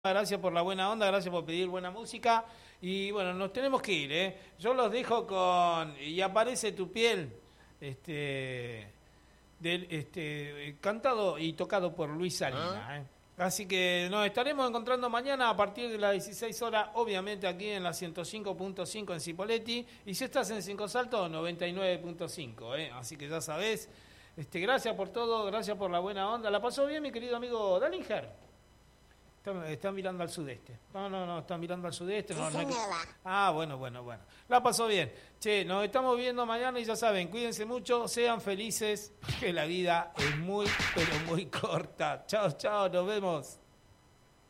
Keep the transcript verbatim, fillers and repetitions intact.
Gracias por la buena onda, gracias por pedir buena música. Y bueno, nos tenemos que ir, ¿eh? Yo los dejo con Y aparece tu piel, este, del, este, cantado y tocado por Luis Salina, ¿eh? Así que nos estaremos encontrando mañana a partir de las dieciséis horas, obviamente aquí en la ciento cinco punto cinco en Cipolletti. Y si estás en Cinco Saltos, noventa y nueve punto cinco, ¿eh? Así que ya sabés. Este, gracias por todo, gracias por la buena onda. ¿La pasó bien, mi querido amigo Dallinger? Está, está mirando al sudeste. No, no, no, está mirando al sudeste. No, no hay que... Ah, bueno, bueno, bueno. La pasó bien. Che, nos estamos viendo mañana y ya saben, cuídense mucho, sean felices, que la vida es muy, pero muy corta. Chao, chao, nos vemos.